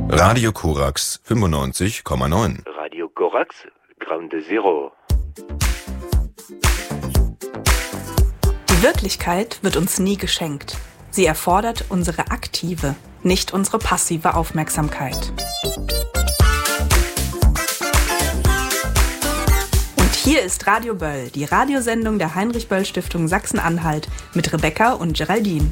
Radio Korax 95,9. Radio Korax, Ground Zero. Die Wirklichkeit wird uns nie geschenkt. Sie erfordert unsere aktive, nicht unsere passive Aufmerksamkeit. Und hier ist Radio Böll, die Radiosendung der Heinrich-Böll-Stiftung Sachsen-Anhalt mit Rebecca und Geraldine.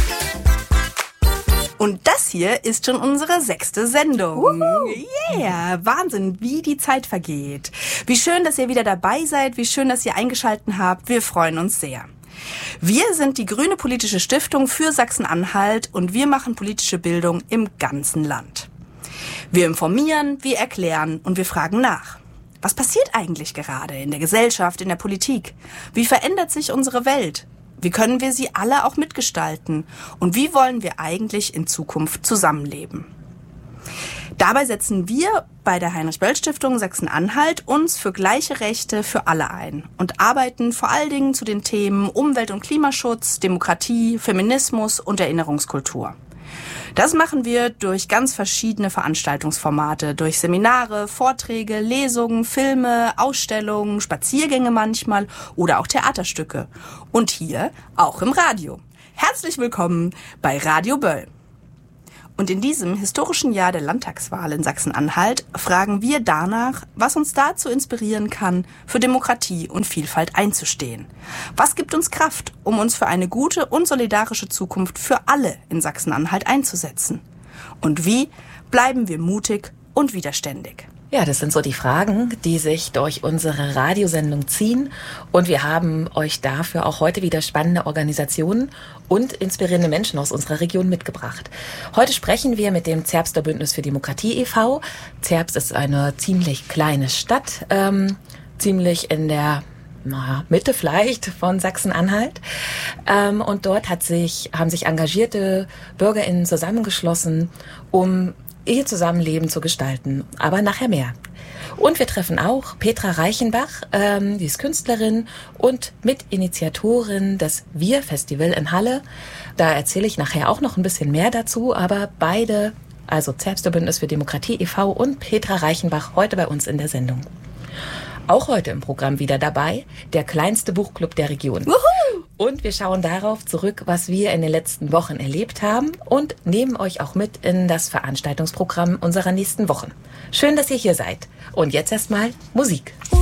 Und das hier ist schon unsere 6. Sendung. Yeah, Wahnsinn, wie die Zeit vergeht. Wie schön, dass ihr wieder dabei seid, wie schön, dass ihr eingeschaltet habt. Wir freuen uns sehr. Wir sind die Grüne Politische Stiftung für Sachsen-Anhalt und wir machen politische Bildung im ganzen Land. Wir informieren, wir erklären und wir fragen nach. Was passiert eigentlich gerade in der Gesellschaft, in der Politik? Wie verändert sich unsere Welt? Wie können wir sie alle auch mitgestalten? Und wie wollen wir eigentlich in Zukunft zusammenleben? Dabei setzen wir bei der Heinrich-Böll-Stiftung Sachsen-Anhalt uns für gleiche Rechte für alle ein und arbeiten vor allen Dingen zu den Themen Umwelt- und Klimaschutz, Demokratie, Feminismus und Erinnerungskultur. Das machen wir durch ganz verschiedene Veranstaltungsformate, durch Seminare, Vorträge, Lesungen, Filme, Ausstellungen, Spaziergänge manchmal oder auch Theaterstücke. Und hier auch im Radio. Herzlich willkommen bei Radio Böll. Und in diesem historischen Jahr der Landtagswahl in Sachsen-Anhalt fragen wir danach, was uns dazu inspirieren kann, für Demokratie und Vielfalt einzustehen. Was gibt uns Kraft, um uns für eine gute und solidarische Zukunft für alle in Sachsen-Anhalt einzusetzen? Und wie bleiben wir mutig und widerständig? Ja, das sind so die Fragen, die sich durch unsere Radiosendung ziehen. Und wir haben euch dafür auch heute wieder spannende Organisationen und inspirierende Menschen aus unserer Region mitgebracht. Heute sprechen wir mit dem Zerbster Bündnis für Demokratie e.V. Zerbst ist eine ziemlich kleine Stadt, ziemlich in der Mitte vielleicht von Sachsen-Anhalt. Und dort haben sich engagierte BürgerInnen zusammengeschlossen, um ihr Zusammenleben zu gestalten, aber nachher mehr. Und wir treffen auch Petra Reichenbach, die ist Künstlerin und Mitinitiatorin des Wir-Festival in Halle. Da erzähle ich nachher auch noch ein bisschen mehr dazu, aber beide, also Zerbster Bündnis für Demokratie e.V. und Petra Reichenbach, heute bei uns in der Sendung. Auch heute im Programm wieder dabei, der kleinste Buchclub der Region. Wuhu! Und wir schauen darauf zurück, was wir in den letzten Wochen erlebt haben und nehmen euch auch mit in das Veranstaltungsprogramm unserer nächsten Wochen. Schön, dass ihr hier seid. Und jetzt erstmal Musik.